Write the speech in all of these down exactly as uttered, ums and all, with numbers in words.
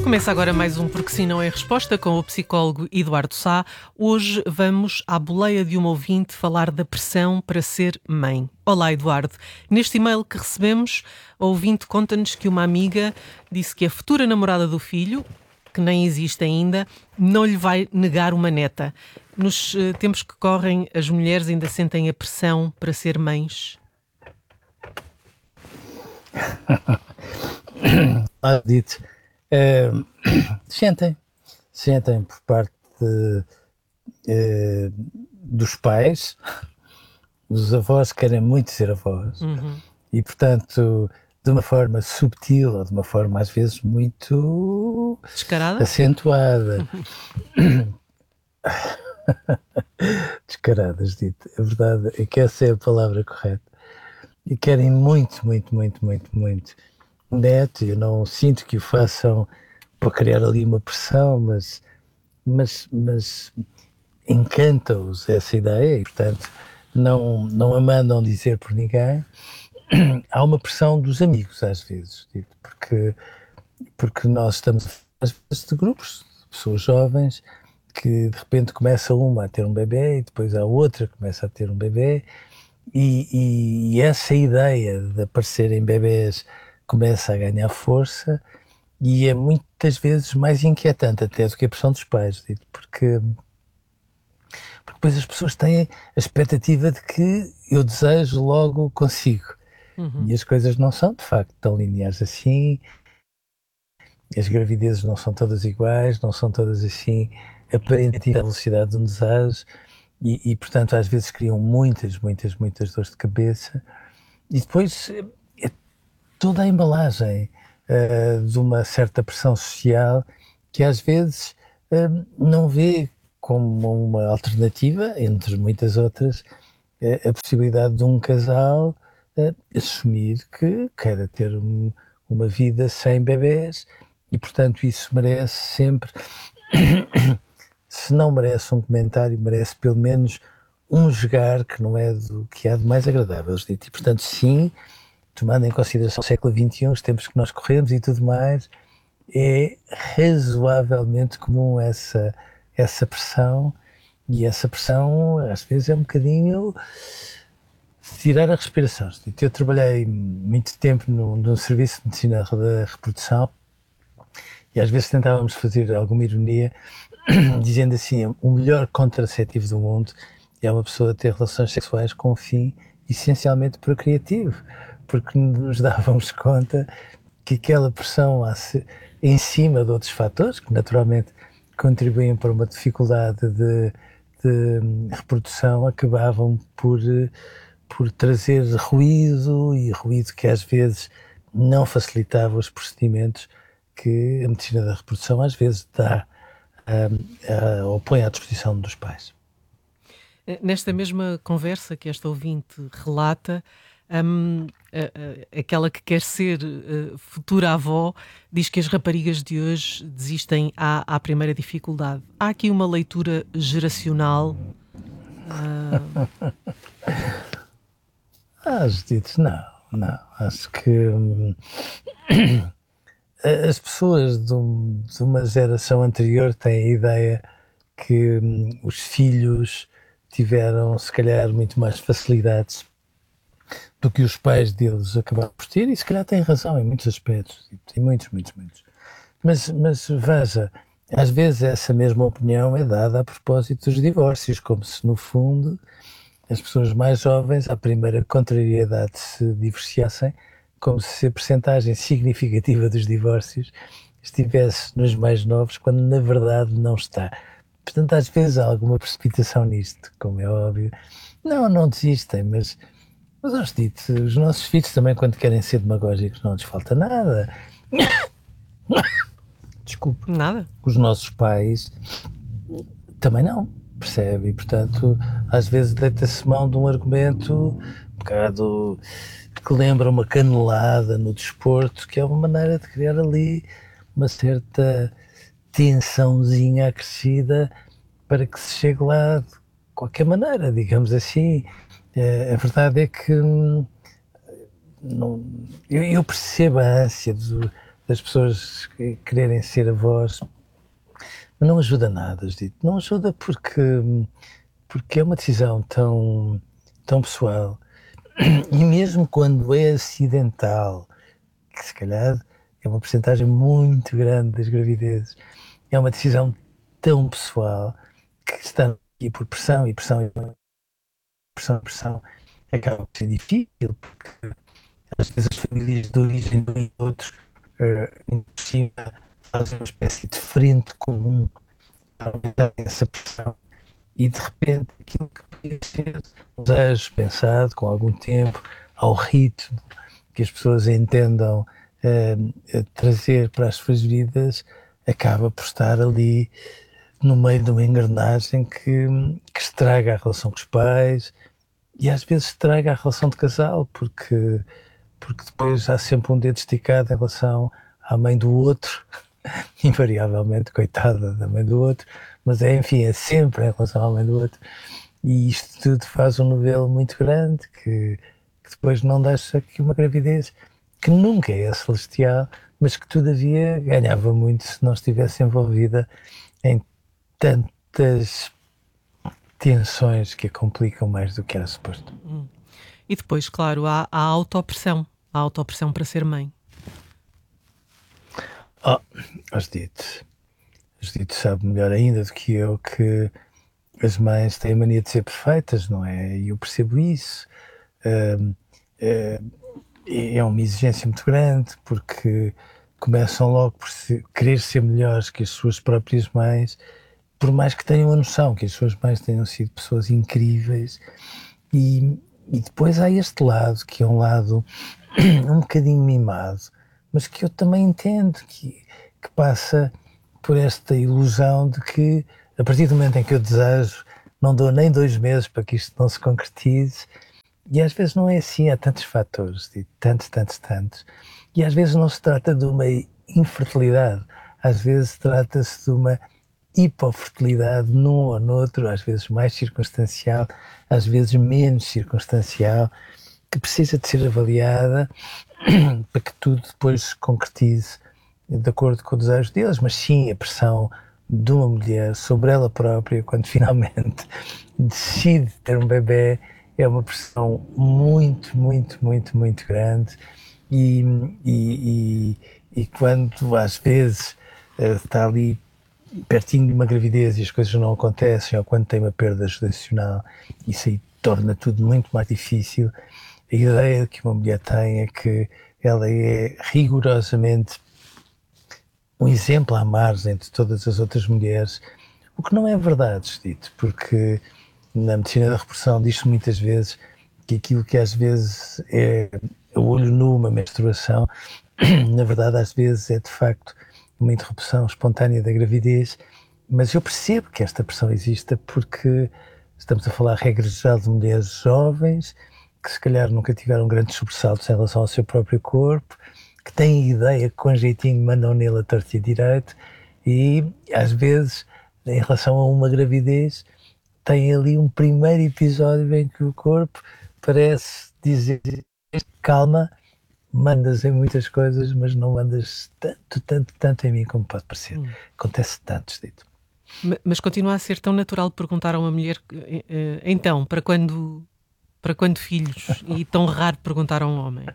Começa agora mais um Porque Sim Não é Resposta com o psicólogo Eduardo Sá. Hoje vamos à boleia de uma ouvinte falar da pressão para ser mãe. Olá, Eduardo. Neste e-mail que recebemos, a ouvinte conta-nos que uma amiga disse que a futura namorada do filho, que nem existe ainda, não lhe vai negar uma neta. Nos uh, tempos que correm, as mulheres ainda sentem a pressão para ser mães? Ah, dito. Uh, sentem, sentem por parte de, uh, dos pais. Os avós querem muito ser avós, Uhum. e portanto, de uma forma subtil ou de uma forma às vezes muito Descarada? acentuada. Descaradas, dito. A verdade é que essa é a palavra correta. E querem muito, muito, muito, muito, muito neto. Eu não sinto que o façam para criar ali uma pressão, mas, mas, mas encanta-os essa ideia e, portanto, não, não a mandam dizer por ninguém. Há uma pressão dos amigos, às vezes, porque, porque nós estamos, às vezes, de grupos de pessoas jovens que, de repente, começa uma a ter um bebê e depois a outra começa a ter um bebê. E, e, e essa ideia de aparecerem bebés começa a ganhar força e é muitas vezes mais inquietante até do que a pressão dos pais, porque, porque depois as pessoas têm a expectativa de que eu desejo, logo consigo. Uhum. E as coisas não são de facto tão lineares assim, as gravidezes não são todas iguais, não são todas assim aparentemente à velocidade de um desejo. E, e, portanto, às vezes criam muitas, muitas, muitas dores de cabeça. E depois é toda a embalagem uh, de uma certa pressão social que às vezes uh, não vê como uma alternativa, entre muitas outras, uh, a possibilidade de um casal uh, assumir que queira ter um, uma vida sem bebés e, portanto, isso merece sempre... Se não merece um comentário, merece pelo menos um jogar que não é do que há de mais agradável. E, portanto, sim, tomando em consideração o século vinte e um, os tempos que nós corremos e tudo mais, é razoavelmente comum essa, essa pressão, e essa pressão às vezes é um bocadinho tirar a respiração. Eu trabalhei muito tempo no, no Serviço de Medicina da Reprodução e às vezes tentávamos fazer alguma ironia dizendo assim, o melhor contraceptivo do mundo é uma pessoa ter relações sexuais com um fim essencialmente procriativo, porque nos dávamos conta que aquela pressão em cima de outros fatores, que naturalmente contribuem para uma dificuldade de, de reprodução, acabavam por, por trazer ruído, e ruído que às vezes não facilitava os procedimentos que a medicina da reprodução às vezes dá Uh, uh, ou põe à disposição dos pais. Nesta mesma conversa que esta ouvinte relata, um, uh, uh, aquela que quer ser uh, futura avó diz que as raparigas de hoje desistem à, à primeira dificuldade. Há aqui uma leitura geracional? Uh... ah, Judite, não, não. Acho que hum, as pessoas de, um, de uma geração anterior têm a ideia que hum, os filhos tiveram, se calhar, muito mais facilidades do que os pais deles acabaram por ter, e se calhar têm razão em muitos aspectos, em muitos, muitos, muitos. Mas, mas veja, às vezes essa mesma opinião é dada a propósito dos divórcios, como se, no fundo, as pessoas mais jovens, à primeira contrariedade, se divorciassem, como se a percentagem significativa dos divórcios estivesse nos mais novos, quando na verdade não está. Portanto, às vezes há alguma precipitação nisto, como é óbvio. Não, não desistem, mas, mas aos dito, os nossos filhos também, quando querem ser demagógicos, não lhes falta nada. Desculpe. Nada. Os nossos pais também não, percebe? E, portanto, às vezes deita-se mão de um argumento um bocado que lembra uma canelada no desporto, que é uma maneira de criar ali uma certa tensãozinha acrescida para que se chegue lá de qualquer maneira, digamos assim. É, a verdade é que hum, não, eu, eu percebo a ânsia de, das pessoas quererem ser avós, mas não ajuda nada, Judito. Não ajuda porque, porque é uma decisão tão, tão pessoal. E mesmo quando é acidental, que se calhar é uma porcentagem muito grande das gravidezes, é uma decisão tão pessoal que está aqui por pressão e pressão e pressão e pressão acaba por ser difícil, porque às vezes as famílias de origem de um e outros uh, por cima fazem uma espécie de frente comum para aumentar essa pressão e de repente aquilo que podia ser um desejo pensado com algum tempo, ao ritmo que as pessoas entendam uh, trazer para as suas vidas, acaba por estar ali no meio de uma engrenagem que, que estraga a relação com os pais e às vezes estraga a relação de casal, porque, porque depois há sempre um dedo esticado em relação à mãe do outro, invariavelmente, coitada da mãe do outro, mas é, enfim, é sempre em relação à mãe do outro, e isto tudo faz um novelo muito grande que, que depois não deixa que uma gravidez que nunca é celestial, mas que todavia ganhava muito se não estivesse envolvida em tantas tensões que a complicam mais do que era suposto. Hum. E depois, claro, há a autopressão, a autopressão para ser mãe. Oh, a Judite, a Judite sabe melhor ainda do que eu que as mães têm a mania de ser perfeitas, não é? E eu percebo isso. Uh, uh, é uma exigência muito grande, porque começam logo por ser, querer ser melhores que as suas próprias mães, por mais que tenham a noção que as suas mães tenham sido pessoas incríveis. E, e depois há este lado, que é um lado um bocadinho mimado, mas que eu também entendo, que, que passa por esta ilusão de que, a partir do momento em que eu desejo, não dou nem dois meses para que isto não se concretize. E às vezes não é assim, há tantos fatores, tantos, tantos, tantos. E às vezes não se trata de uma infertilidade, às vezes trata-se de uma hipofertilidade num ou noutro, às vezes mais circunstancial, às vezes menos circunstancial, que precisa de ser avaliada para que tudo depois se concretize de acordo com o desejo deles. Mas sim, a pressão de uma mulher sobre ela própria, quando finalmente decide ter um bebê, é uma pressão muito, muito, muito, muito grande. E, e, e, e quando às vezes está ali pertinho de uma gravidez e as coisas não acontecem, ou quando tem uma perda gestacional, isso aí torna tudo muito mais difícil. A ideia que uma mulher tem é que ela é rigorosamente um exemplo à margem de todas as outras mulheres, o que não é verdade, dito, porque na medicina da reprodução diz-se muitas vezes que aquilo que às vezes é o olho nu, uma menstruação, na verdade às vezes é de facto uma interrupção espontânea da gravidez, mas eu percebo que esta pressão exista porque estamos a falar, regra geral, de mulheres jovens que se calhar nunca tiveram grandes sobressaltos em relação ao seu próprio corpo, que têm a ideia que com jeitinho mandam nele a torto e a direito, e às vezes em relação a uma gravidez tem ali um primeiro episódio em que o corpo parece dizer calma, mandas em muitas coisas, mas não mandas tanto, tanto, tanto em mim como pode parecer. Hum. Acontece tanto, dito. Mas continua a ser tão natural perguntar a uma mulher, então, para quando, para quando filhos? E tão raro perguntar a um homem?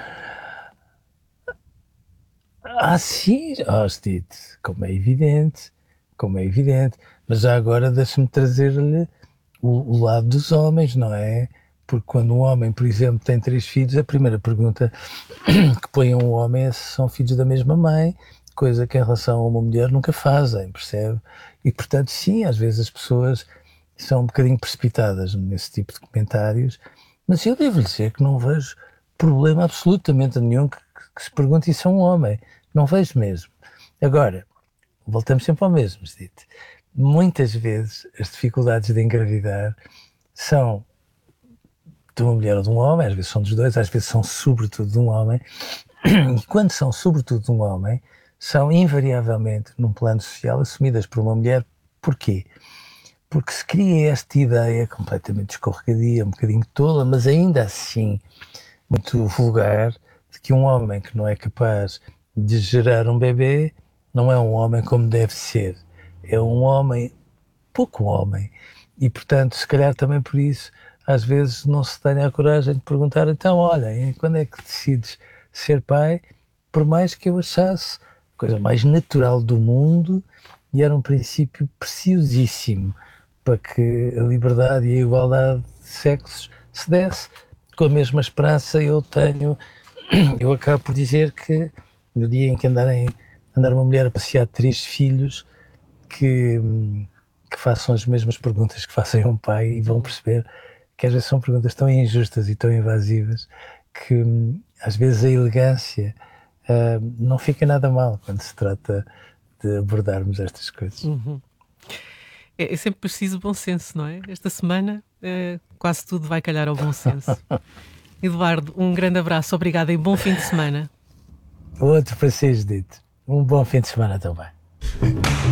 Ah, sim, oh, dito, como é evidente, como é evidente. Mas já agora deixa-me trazer-lhe o, o lado dos homens, não é? Porque quando um homem, por exemplo, tem três filhos, a primeira pergunta que põe a um homem é se são filhos da mesma mãe, coisa que em relação a uma mulher nunca fazem, percebe? E portanto, sim, às vezes as pessoas são um bocadinho precipitadas nesse tipo de comentários, mas eu devo lhe dizer que não vejo problema absolutamente nenhum que, que se pergunte isso a um homem. Não vejo mesmo. Agora, voltamos sempre ao mesmo, dito. Muitas vezes as dificuldades de engravidar são de uma mulher ou de um homem, às vezes são dos dois, às vezes são sobretudo de um homem, e quando são sobretudo de um homem, são invariavelmente, num plano social, assumidas por uma mulher. Porquê? Porque se cria esta ideia completamente escorregadia, um bocadinho tola, mas ainda assim muito vulgar, de que um homem que não é capaz de gerar um bebê, não é um homem como deve ser, é um homem, pouco homem, e portanto, se calhar também por isso, às vezes não se tem a coragem de perguntar, então, olha, quando é que decides ser pai? Por mais que eu achasse a coisa mais natural do mundo, e era um princípio preciosíssimo para que a liberdade e a igualdade de sexos se desse. Com a mesma esperança eu tenho, eu acabo por dizer que no dia em que andarem, andar uma mulher a passear três filhos, que, que façam as mesmas perguntas que fazem um pai e vão perceber que às vezes são perguntas tão injustas e tão invasivas que às vezes a elegância uh, não fica nada mal quando se trata de abordarmos estas coisas. Uhum. É, é sempre preciso bom senso, não é? Esta semana uh, quase tudo vai calhar ao bom senso. Eduardo, um grande abraço, obrigada e bom fim de semana. Outro para seres dito. Um bom fim de semana também.